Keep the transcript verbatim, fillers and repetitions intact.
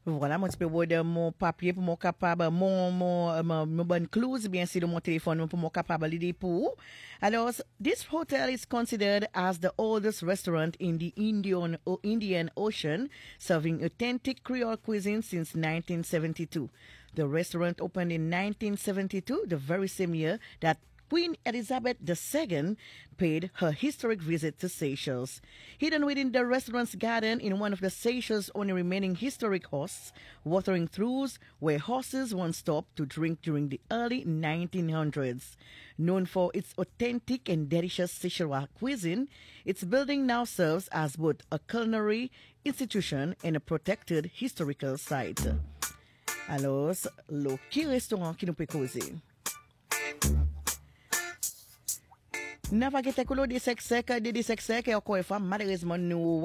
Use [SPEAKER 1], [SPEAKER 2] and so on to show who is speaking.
[SPEAKER 1] Voilà, mon petit peu de mon papier pour mon capable, mon, mon, mon, mon bonne close, bien sûr, de mon téléphone pour mon capable l'idée pour. Alors, this hotel is considered as the oldest restaurant in the Indian, Indian Ocean, serving authentic Creole cuisine since nineteen seventy-two. The restaurant opened in nineteen seventy-two, the very same year that Queen Elizabeth the Second paid her historic visit to Seychelles. Hidden within the restaurant's garden in one of the Seychelles' only remaining historic hosts, watering troughs where horses once stopped to drink during the early nineteen hundreds. Known for its authentic and delicious Seychellois cuisine, its building now serves as both a culinary institution and a protected historical site. Alors, le qui restaurant qui nous peut causer? N'a pas été coulé de sec sec, de sec sec, et encore une fois, malheureusement, nous